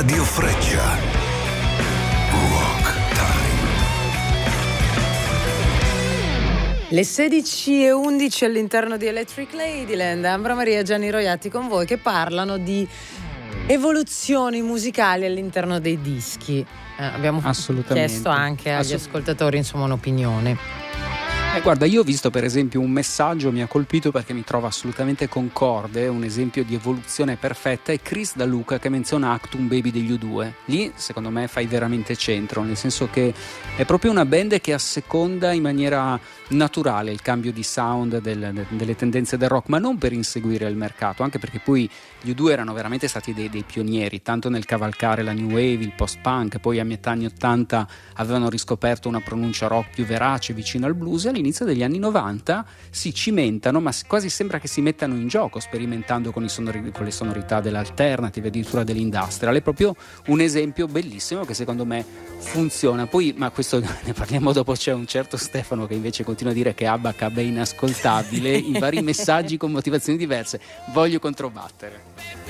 Radio Freccia. Rock Time. Le 16:11 all'interno di Electric Ladyland. Ambra Maria e Gianni Roiati con voi che parlano di evoluzioni musicali all'interno dei dischi. Abbiamo chiesto anche agli ascoltatori un'opinione. Guarda, io ho visto per esempio un messaggio, mi ha colpito perché mi trovo assolutamente concorde, un esempio di evoluzione perfetta è Chris Da Luca che menziona Actum Baby degli U2. Lì secondo me fai veramente centro, nel senso che è proprio una band che asseconda in maniera naturale il cambio di sound delle tendenze del rock, ma non per inseguire il mercato, anche perché poi gli U2 erano veramente stati dei pionieri, tanto nel cavalcare la new wave, il post-punk, poi a metà anni 80 avevano riscoperto una pronuncia rock più verace, vicino al blues, e all'inizio degli anni 90 si cimentano, ma quasi sembra che si mettano in gioco, sperimentando con le sonorità dell'alternative, addirittura dell'industrial. È proprio un esempio bellissimo che secondo me funziona. Poi, ma questo ne parliamo dopo, c'è un certo Stefano che invece continua a dire che Abacab è inascoltabile in vari messaggi con motivazioni diverse. Voglio controbattere.